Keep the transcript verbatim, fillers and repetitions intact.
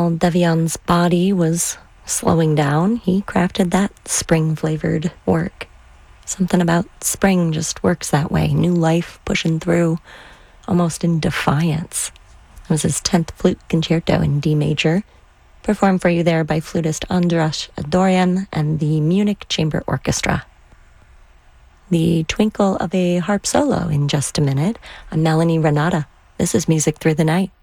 While Devion's body was slowing down, he crafted that spring-flavored work. Something about spring just works that way. New life pushing through, almost in defiance. It was his tenth flute concerto in D major, performed for you there by flutist Andras Dorian and the Munich Chamber Orchestra. The twinkle of a harp solo in just a minute. I'm Melanie Renata. This is Music Through the Night.